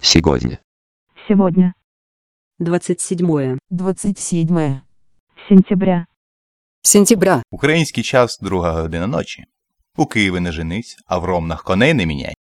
Сегодня. Сегодня. 27 27 Сентября. Український час 2 година ночі. У Києві не женись, а в Ромнах коней не міняй.